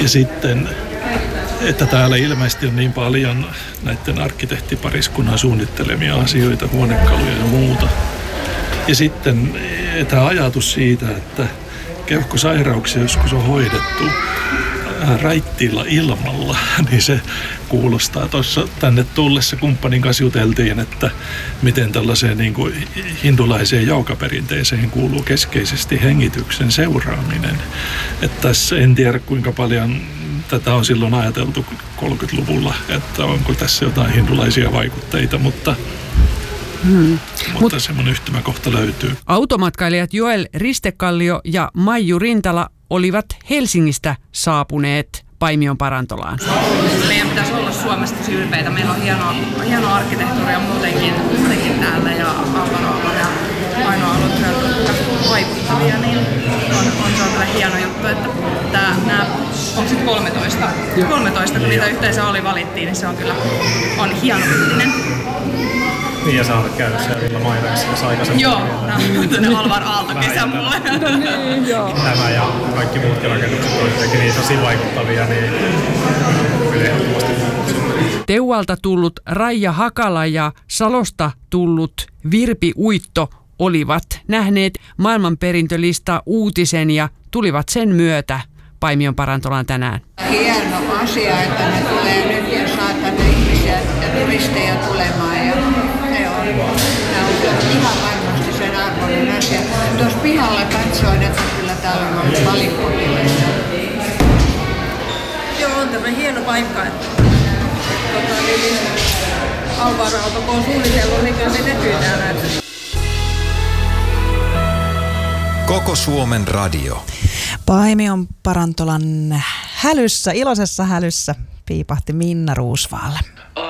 Ja sitten, että täällä ilmeisesti on niin paljon näiden arkkitehtipariskunnan suunnittelemia asioita, huonekaluja ja muuta. Ja sitten tämä ajatus siitä, että keuhkosairauksia joskus on hoidettu raittiilla ilmalla, niin se kuulostaa. Tuossa tänne tullessa kumppanin kanssa juteltiin, että miten tällaiseen niin kuin hindulaiseen joukaperinteeseen kuuluu keskeisesti hengityksen seuraaminen. Että tässä en tiedä kuinka paljon tätä on silloin ajateltu 30-luvulla, että onko tässä jotain hindulaisia vaikutteita, mutta semmoinen yhtymäkohta löytyy. Automatkailijat Joel Ristekallio ja Maiju Rintala olivat Helsingistä saapuneet Paimion Parantolaan. Meidän pitäisi olla Suomesta tosi ylpeitä. Meillä on hienoa arkkitehtuuria muutenkin täällä ja Alvarolla ja ainoa ollut vaikuttavia, niin on se hieno juttu, että onko se 13, kun niitä yhteensä valittiin, niin se on kyllä hieno uutinen. Niin, ja saada käydä siellä Villa Maiverissa aikaisemmin. Joo, tuonne Alvar Aalto-kesä mulle. Niin, joo. Tämä ja kaikki muutkin rakennukset on jotenkin niin tosi vaikuttavia, niin kyllä ehdottomasti. Teualta tullut Raija Hakala ja Salosta tullut Virpi Uitto olivat nähneet maailmanperintölistaa uutisen ja tulivat sen myötä Paimion Parantolaan tänään. Hieno asia, että ne tulee nyt ja saa tänne ihmisiä ja turisteja tulemaan. Ja ne on ihan varmasti sen arvoinen asia. Tuossa pihalla katsoin, että kyllä täällä on ollut paljon potilaita. Joo, on tämä hieno paikka. Alvaraalta, kun on suunnitellut, niin kyllä se näkyy täällä. Koko Suomen radio. Paimion Parantolan hälyssä, iloisessa hälyssä piipahti Minna Roosvall.